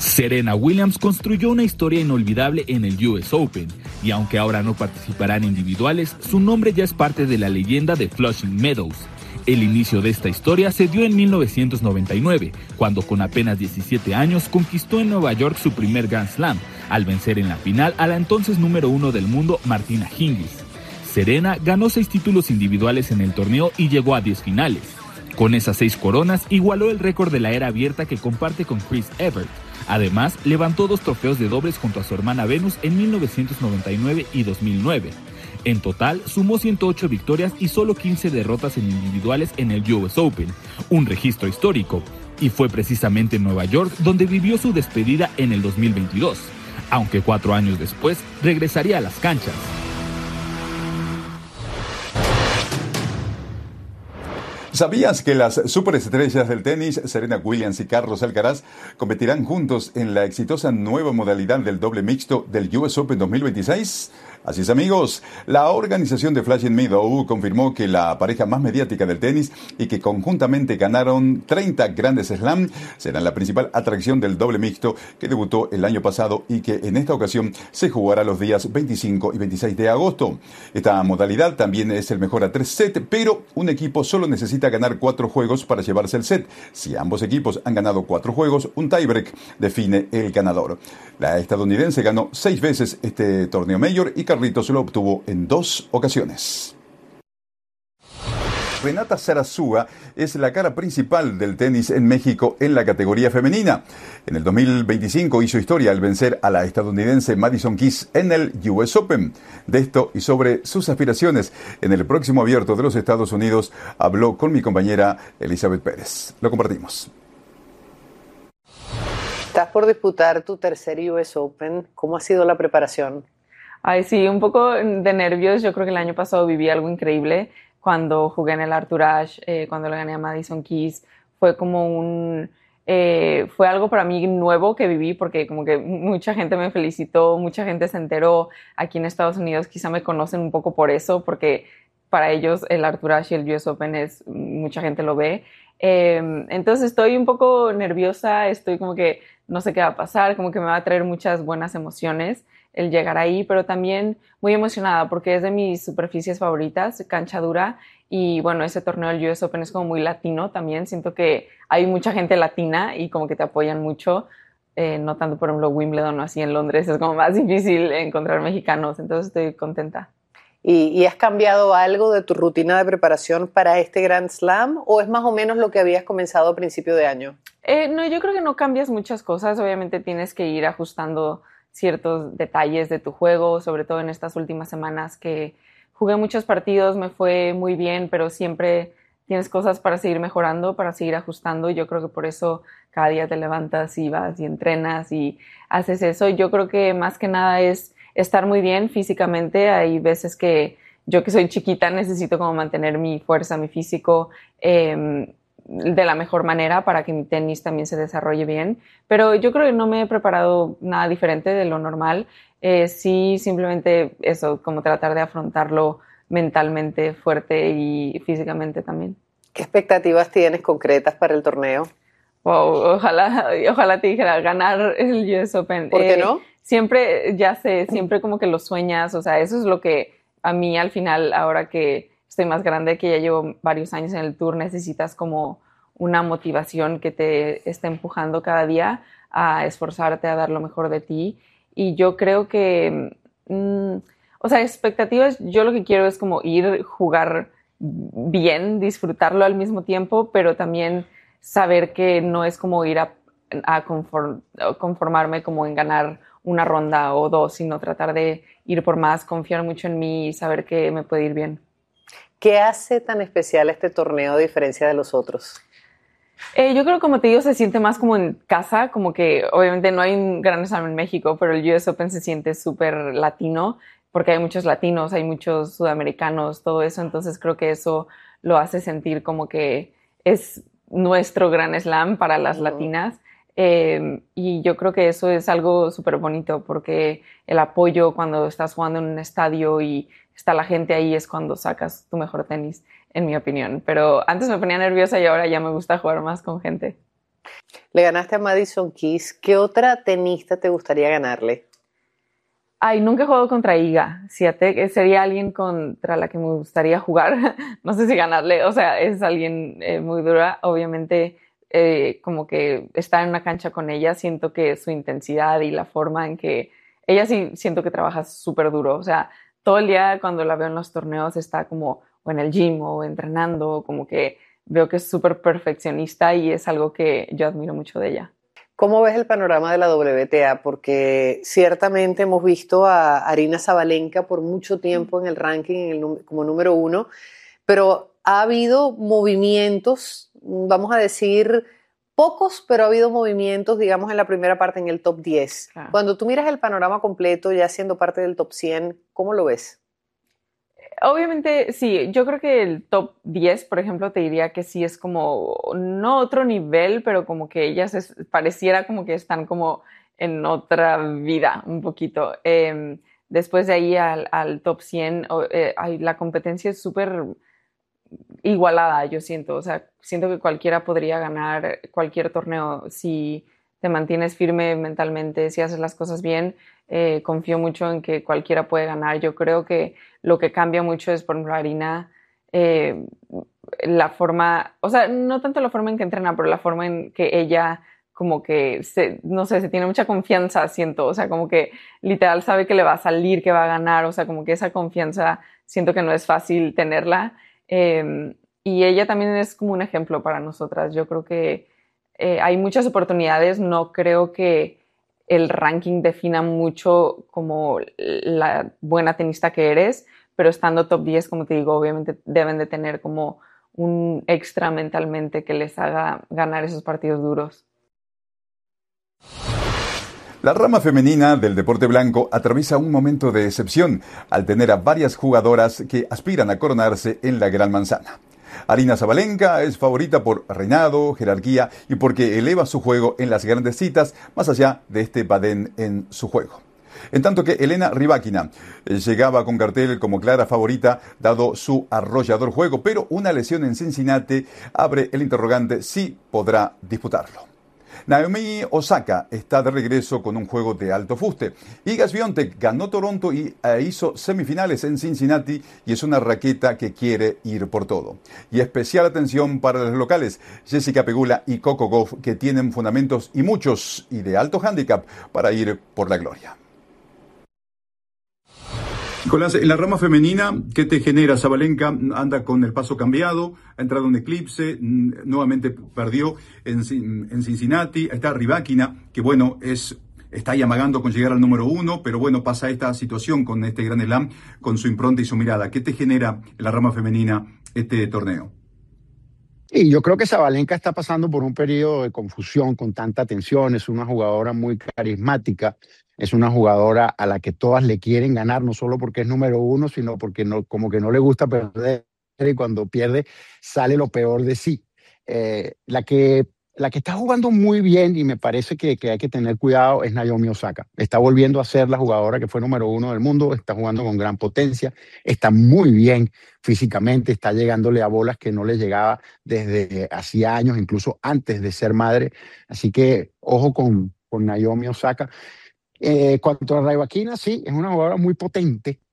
Serena Williams construyó una historia inolvidable en el US Open, y aunque ahora no participará en individuales, su nombre ya es parte de la leyenda de Flushing Meadows. El inicio de esta historia se dio en 1999, cuando con apenas 17 años conquistó en Nueva York su primer Grand Slam, al vencer en la final a la entonces número 1 del mundo, Martina Hingis. Serena ganó 6 títulos individuales en el torneo y llegó a 10 finales. Con esas 6 coronas, igualó el récord de la era abierta que comparte con Chris Evert. Además, levantó 2 trofeos de dobles junto a su hermana Venus en 1999 y 2009. En total, sumó 108 victorias y solo 15 derrotas en individuales en el US Open, un registro histórico. Y fue precisamente en Nueva York donde vivió su despedida en el 2022, aunque 4 años después regresaría a las canchas. ¿Sabías que las superestrellas del tenis, Serena Williams y Carlos Alcaraz, competirán juntos en la exitosa nueva modalidad del doble mixto del US Open 2026? Así es, amigos, la organización de Flushing Meadows confirmó que la pareja más mediática del tenis y que conjuntamente ganaron 30 grandes slam serán la principal atracción del doble mixto que debutó el año pasado y que en esta ocasión se jugará los días 25 y 26 de agosto. Esta modalidad también es el mejor a 3 sets, pero un equipo solo necesita ganar 4 juegos para llevarse el set. Si ambos equipos han ganado 4 juegos, un tiebreak define el ganador. La estadounidense ganó 6 veces este torneo mayor y Carlitos lo obtuvo en 2 ocasiones. Renata Zarazúa es la cara principal del tenis en México en la categoría femenina. En el 2025 hizo historia al vencer a la estadounidense Madison Keys en el US Open. De esto y sobre sus aspiraciones en el próximo Abierto de los Estados Unidos habló con mi compañera Elizabeth Pérez. Lo compartimos. Estás por disputar tu tercer US Open. ¿Cómo ha sido la preparación? Ay, sí, un poco de nervios. Yo creo que el año pasado viví algo increíble cuando jugué en el Arthur Ashe, cuando le gané a Madison Keys. Fue como fue algo para mí nuevo que viví porque como que mucha gente me felicitó, mucha gente se enteró. Aquí en Estados Unidos quizá me conocen un poco por eso, porque para ellos el Arthur Ashe y el US Open mucha gente lo ve. Entonces estoy un poco nerviosa, estoy como que no sé qué va a pasar, como que me va a traer muchas buenas emociones el llegar ahí, pero también muy emocionada porque es de mis superficies favoritas, cancha dura, y bueno, ese torneo del US Open es como muy latino también, siento que hay mucha gente latina y como que te apoyan mucho, no tanto por ejemplo Wimbledon o así en Londres, es como más difícil encontrar mexicanos, entonces estoy contenta. ¿Y has cambiado algo de tu rutina de preparación para este Grand Slam o es más o menos lo que habías comenzado a principio de año? No, yo creo que no cambias muchas cosas, obviamente tienes que ir ajustando ciertos detalles de tu juego, sobre todo en estas últimas semanas que jugué muchos partidos, me fue muy bien, pero siempre tienes cosas para seguir mejorando, para seguir ajustando, y yo creo que por eso cada día te levantas y vas y entrenas y haces eso. Yo creo que más que nada es estar muy bien físicamente. Hay veces que yo, que soy chiquita, necesito como mantener mi fuerza, mi físico de la mejor manera para que mi tenis también se desarrolle bien, pero yo creo que no me he preparado nada diferente de lo normal, sí, simplemente eso, como tratar de afrontarlo mentalmente fuerte y físicamente también. ¿Qué expectativas tienes concretas para el torneo? Wow, ojalá te dijera ganar el US Open. ¿Por qué no? Siempre, ya sé, siempre como que lo sueñas, o sea, eso es lo que a mí al final, ahora que estoy más grande, que ya llevo varios años en el tour, necesitas como una motivación que te esté empujando cada día a esforzarte, a dar lo mejor de ti. Y yo creo que, o sea, expectativas, yo lo que quiero es como ir, jugar bien, disfrutarlo al mismo tiempo, pero también saber que no es como ir a conformarme como en ganar una ronda o 2, sino tratar de ir por más, confiar mucho en mí y saber que me puede ir bien. ¿Qué hace tan especial este torneo a diferencia de los otros? Yo creo, como te digo, se siente más como en casa, como que obviamente no hay un Grand Slam en México, pero el US Open se siente súper latino, porque hay muchos latinos, hay muchos sudamericanos, todo eso, entonces creo que eso lo hace sentir como que es nuestro Grand Slam para las latinas. Y yo creo que eso es algo súper bonito porque el apoyo cuando estás jugando en un estadio y está la gente ahí es cuando sacas tu mejor tenis, en mi opinión. Pero antes me ponía nerviosa y ahora ya me gusta jugar más con gente. Le ganaste a Madison Keys. ¿Qué otra tenista te gustaría ganarle? Ay, nunca he jugado contra Iga. Fíjate, sería alguien contra la que me gustaría jugar. No sé si ganarle. O sea, es alguien muy dura. Obviamente, como que estar en una cancha con ella, siento que su intensidad y la forma en que ella sí siento que trabaja súper duro. O sea, todo el día cuando la veo en los torneos está como o en el gym o entrenando, como que veo que es súper perfeccionista y es algo que yo admiro mucho de ella. ¿Cómo ves el panorama de la WTA? Porque ciertamente hemos visto a Aryna Sabalenka por mucho tiempo en el ranking como número 1, pero ha habido movimientos, vamos a decir pocos, pero ha habido movimientos, digamos, en la primera parte, en el top 10. Claro. Cuando tú miras el panorama completo, ya siendo parte del top 100, ¿cómo lo ves? Obviamente, sí, yo creo que el top 10, por ejemplo, te diría que sí es como, no otro nivel, pero como que ellas pareciera como que están como en otra vida un poquito. Después de ahí al top 100, la competencia es súper igualada, yo siento. O sea, siento que cualquiera podría ganar cualquier torneo si te mantienes firme mentalmente, si haces las cosas bien. Confío mucho en que cualquiera puede ganar. Yo creo que lo que cambia mucho es, por ejemplo, Aryna, la forma, o sea, no tanto la forma en que entrena, pero la forma en que ella como que, no sé, se tiene mucha confianza, siento, o sea, como que literal sabe que le va a salir, que va a ganar, o sea, como que esa confianza siento que no es fácil tenerla. Y ella también es como un ejemplo para nosotras. Yo creo que hay muchas oportunidades, no creo que el ranking defina mucho como la buena tenista que eres, pero estando top 10, como te digo, obviamente deben de tener como un extra mentalmente que les haga ganar esos partidos duros. La rama femenina del deporte blanco atraviesa un momento de excepción al tener a varias jugadoras que aspiran a coronarse en la Gran Manzana. Aryna Sabalenka es favorita por reinado, jerarquía y porque eleva su juego en las grandes citas más allá de este badén en su juego. En tanto que Elena Rybakina llegaba con cartel como clara favorita dado su arrollador juego, pero una lesión en Cincinnati abre el interrogante si podrá disputarlo. Naomi Osaka está de regreso con un juego de alto fuste. Iga Swiatek ganó Toronto e hizo semifinales en Cincinnati y es una raqueta que quiere ir por todo. Y especial atención para los locales, Jessica Pegula y Coco Gauff, que tienen fundamentos y muchos y de alto handicap para ir por la gloria. Nicolás, en la rama femenina, ¿qué te genera? Sabalenka anda con el paso cambiado, ha entrado en eclipse, nuevamente perdió en Cincinnati. Está Rybakina, que bueno, está ahí amagando con llegar al número 1, pero bueno, pasa esta situación con este Grand Slam, con su impronta y su mirada. ¿Qué te genera en la rama femenina este torneo? Y yo creo que Sabalenka está pasando por un periodo de confusión con tanta tensión. Es una jugadora muy carismática, es una jugadora a la que todas le quieren ganar, no solo porque es número 1, sino porque no, como que no le gusta perder y cuando pierde sale lo peor de sí. La que está jugando muy bien y me parece que hay que tener cuidado es Naomi Osaka. Está volviendo a ser la jugadora que fue número 1 del mundo, está jugando con gran potencia, está muy bien físicamente, está llegándole a bolas que no le llegaba desde hacía años, incluso antes de ser madre. Así que ojo con Naomi Osaka. Cuanto a Rybakina, sí, es una jugadora muy potente,